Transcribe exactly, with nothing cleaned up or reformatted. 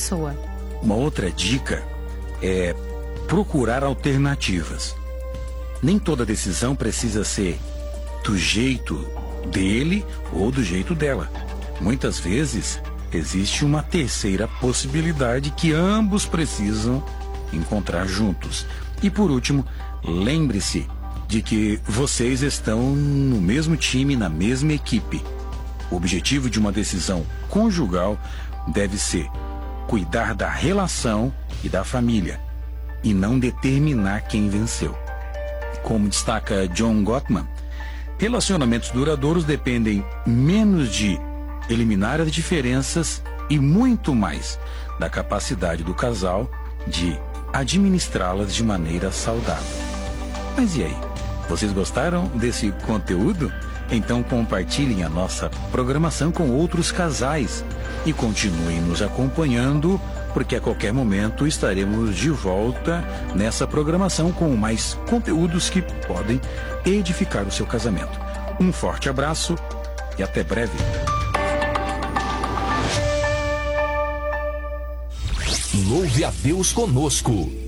pessoa. Uma outra dica é procurar alternativas. Nem toda decisão precisa ser do jeito dele ou do jeito dela. Muitas vezes existe uma terceira possibilidade que ambos precisam encontrar juntos. E por último, lembre-se de que vocês estão no mesmo time, na mesma equipe. O objetivo de uma decisão conjugal deve ser cuidar da relação e da família, e não determinar quem venceu. Como destaca John Gottman, relacionamentos duradouros dependem menos de eliminar as diferenças e muito mais da capacidade do casal de administrá-las de maneira saudável. Mas e aí? Vocês gostaram desse conteúdo? Então compartilhem a nossa programação com outros casais e continuem nos acompanhando, porque a qualquer momento estaremos de volta nessa programação com mais conteúdos que podem edificar o seu casamento. Um forte abraço e até breve. Louve a Deus conosco.